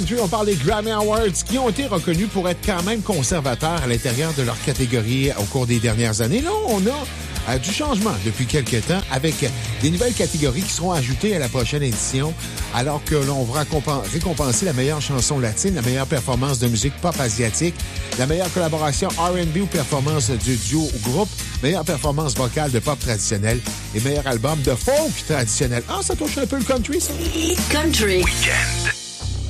On parle des Grammy Awards qui ont été reconnus pour être quand même conservateurs à l'intérieur de leur catégorie au cours des dernières années. Là, on a du changement depuis quelques temps avec des nouvelles catégories qui seront ajoutées à la prochaine édition alors que l'on va récompenser la meilleure chanson latine, la meilleure performance de musique pop asiatique, la meilleure collaboration R&B ou performance du duo ou groupe, meilleure performance vocale de pop traditionnel et meilleur album de folk traditionnel. Ah, ça touche un peu le country, ça? Country. Week-end.